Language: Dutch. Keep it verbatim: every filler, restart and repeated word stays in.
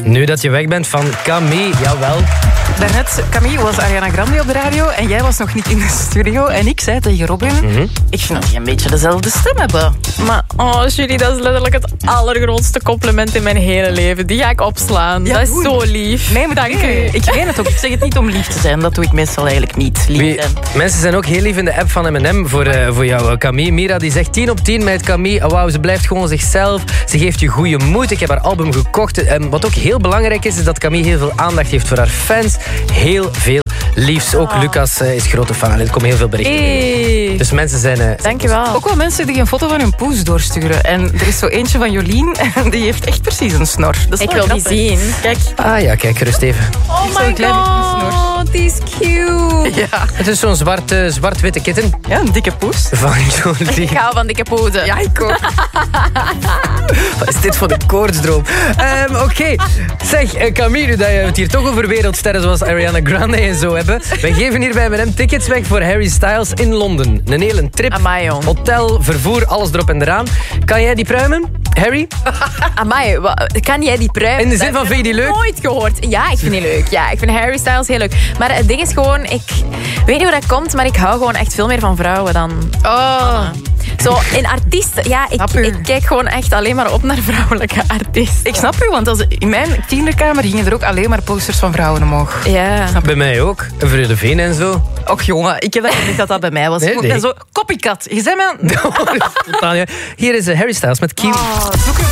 Nu dat je weg bent van Camille, jawel. Daarnet, Camille, was Ariana Grande op de radio en jij was nog niet in de studio. En ik zei tegen Robin, mm-hmm. ik vind dat die een beetje dezelfde stem hebben. Maar, oh Julie, dat is letterlijk het allergrootste compliment in mijn hele leven. Die ga ik opslaan. Ja, dat is zo lief. Nee, maar dank nee. u. Ik meen het ook. Ik zeg het niet om lief te zijn. Dat doe ik meestal eigenlijk niet. Lief Wie, mensen zijn ook heel lief in de app van M en M voor, uh, voor jou, Camille. Mira die zegt tien op tien met Camille. Wauw, ze blijft gewoon zichzelf. Ze geeft je goede moed. Ik heb haar album gekocht. En wat ook heel belangrijk is, is dat Camille heel veel aandacht heeft voor haar fans. Heel veel liefs. Ook oh. Lucas uh, is grote fan. Er komen heel veel berichten. Hey. Dus mensen zijn... Uh, Dankjewel. Ook wel mensen die een foto van hun poes doorsturen. En er is zo eentje van Jolien. En die heeft echt precies een snor. Dat is ik wil grappig. die zien. Kijk. Ah ja, kijk gerust even. Oh my god, die is cute. Ja. Het is zo'n zwart, uh, zwart-witte kitten. Ja, een dikke poes. Van Jolien. Ik hou van dikke poten. Ja, ik ook. Wat is dit voor een koortsdroom? Um, Oké. Okay. Zeg, uh, Camille, nu dat je het hier toch over wereldsterren zoals Ariana Grande en zo hebben. Wij geven hier bij M en M tickets weg voor Harry Styles in Londen. Een hele trip. Amai, jong. Hotel, vervoer, alles erop en eraan. Kan jij die pruimen, Harry? Amai, kan jij die pruimen? In de zin van, vind je die leuk? Nooit gehoord. Ja, ik vind die leuk. Ja, ik vind Harry Styles heel leuk. Maar het ding is gewoon, ik weet niet hoe dat komt, maar ik hou gewoon echt veel meer van vrouwen dan... Oh. Zo, in artiesten... Ja, ik, ik kijk gewoon echt alleen maar op naar vrouwelijke artiesten. Ik snap u, want als, in mijn tienerkamer gingen er ook alleen maar posters van vrouwen omhoog. Ja. Bij mij ook. Vrede de Veen en zo. Och jongen, ik heb dat niet dat dat bij mij was. Nee, nee. Zo, copycat. Je zei me... Hier is Harry Styles met Kiwi. Oh, zoek u